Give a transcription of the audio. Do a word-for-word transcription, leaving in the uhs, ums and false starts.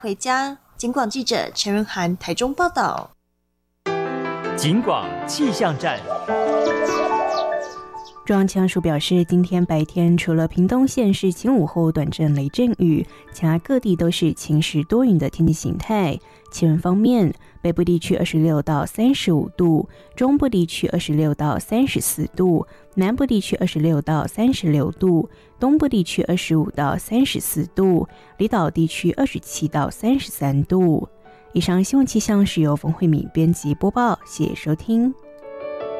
回家。警广记者陈润涵台中报道。 警广气象站。 中央气象署表示，今天白天除了屏东县是清午后短暂雷阵雨，其他各地都是晴时多云的天气形态。气温方面，北部地区二十六到三十五度，中部地区二十六到三十四度，南部地区二十六到三十六度，东部地区二十五到三十四度，离岛地区二十七到三十三度。以上新闻气象是由冯慧敏编辑播报，谢谢收听。